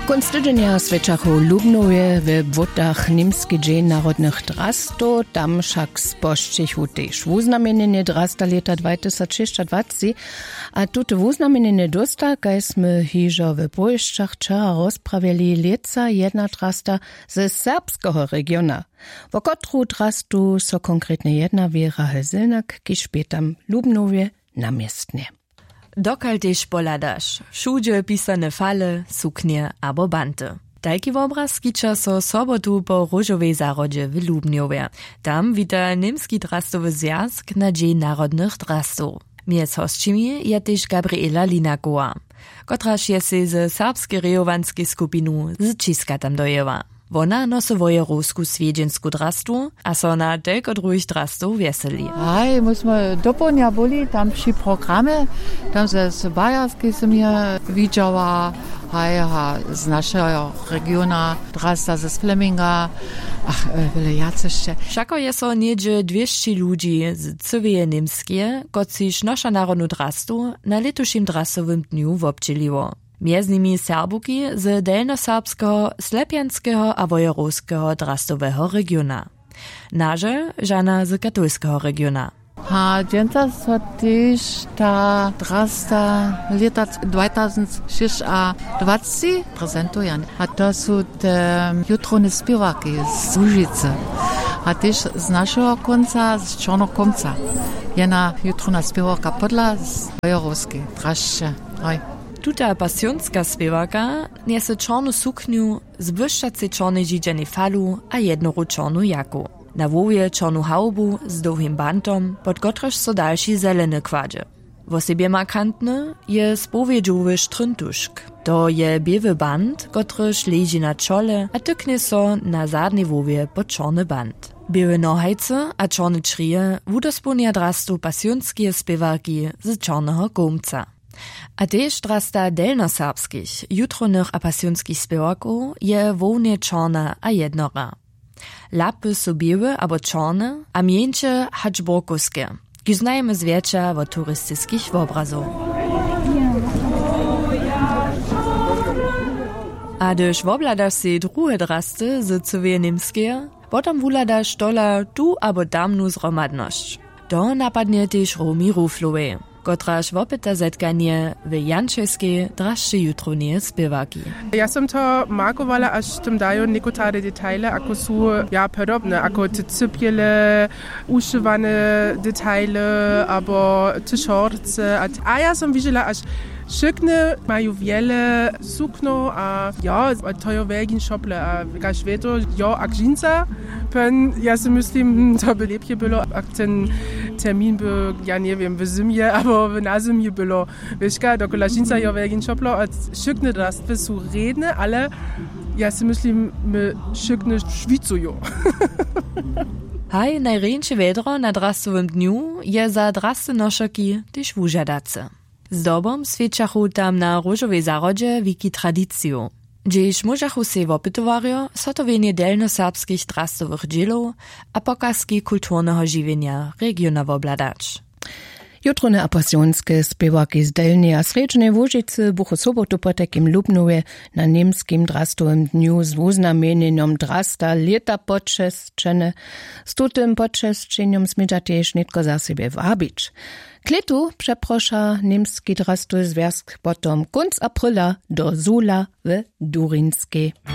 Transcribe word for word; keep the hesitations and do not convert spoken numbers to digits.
Konc tydzienia swečachu Lubnowie w wodach Niemski Dzień Narodnych Drastów, tam však spošćichu tež wuznamienenie drasta leta dwa tysiące dwadzieścia, a tute wuznamienenie dosta, kaj sme hižo w Pojšćach včera rozpravili leca jedna drasta ze serbskiego regiona. Wo kotru drastu so konkretne jedna Vera Helsilnak, kiž petam Lubnowie namiestnie. Dokal tež poladaš, všudzie pisane fale, suknie abo banty. Tajki obraz skiča so sobotu po Róžovej zárodže w Lubnjově. Tam wita Niemski drastowy zjazd na Dzień Narodnych Drastów. Miez hostčimi je tež Gabriela Linakowa, kotraž je se z serbskiej rejowanskiej skupinu z Čiska tam dojeva. Wona nosi wojerowsku swiedźensku drastu, a so na telko drugich drastów weseli. Aj, myśmy do ponia byli, tam przy programie, tam ze z Bajarskiej som je widziała, aj, a z naszego regiona drasta ze Fleminga, ach, wiele jacyście. Wszako je so niedzie dwieście ludzi z całej Niemskie, kociż nasza narodnu drastu na letušim drastowym dniu wobdzieliło. Między nimi Serbuki z delnoserbskiego, slepianskiego a wojerowskiego drastowego regiona. Naże żana z katolskiego regiona. A dzięta so też ta drasta leta dwa tysiące dwadzieścia prezentuje. A to są te jutrone śpiewaki z Łużycy. A też z naszego końca, z Czarnokomca. Jedna jutrona śpiewaka podla z wojerowskiej draszcze. Tuta pasjonska spiewaka niese czarnu sukniu z błyszczacej czarnej dzidzianej falu a jednoru czarnu jaku. Na wowie czarnu haubu z długim bantom, pod kotreż so dalszy zeleny kładzie. W osobie markantny je spowiedzowy sztryntuszk. To je biewy band, kotreż leży na czole, a tyknie so na zadnej wowie pod czarny band. Biewe nohajce a czarne črije wudosponia drastu pasjonskie spiewarki z czarnego gumca. A tež drasta delnoserbskich, jutronych a pasjonskich spiewaków je wołnie czarna a jednora. Lapy są białe abo czarne, a mieńcze haczborkowskie, ki znajemy zwietrza od turystycznych obrazów. A gdyż wobladasz si drugie drasty z całej Niemskie, potem wuladasz tola tu abo tamnu zromadność. To napadnie też Romi Ruflowej, kotraž wopyta zetkanie w jančejskiej draższej jutronie spiewaki. Ja som to markovala, až tam dajú nekotare detaile, ako sú ja, podobne, ako te cypiele, ušivane detaile, abo te šorce. A, a ja som videla, až Šykne majú wiele sukno a ja, to je veľký šople a kaž veto, ja, ak žinca, pen, ja si myslím, to by lepšie bylo, ak ten termín by, ja neviem, v zimie, abo na zimie bylo, vieška, dokola žinca je veľký šoplo a šykne drastve sú redne, ale ja si myslím, my šykne švicujú. Haj, najrejnsze vedro na drastowym dniu je za drasty nošoki tyž wužadace. Zdobom svedčachu tam na Róžovej zárodže wiki tradiciju. Džež môžachu se wopytowario, so to wienie delnoserbskich drastowych dzielów a pokazki kulturnego žiwienia regiona wobladać. Jutrone a pasjonske spiewaki z Delnej a Srečnej Łužicy buchu sobotu po takim Lubnowie na niemskim drastowym dniu z wuznamienjeniem drasta leta počesčene. Z tutym počesčeniem smidža tež netko za siebie wabić. Kletu przeprosza niemski drastowy związk potom konc aprila do Zula w Durinskiej.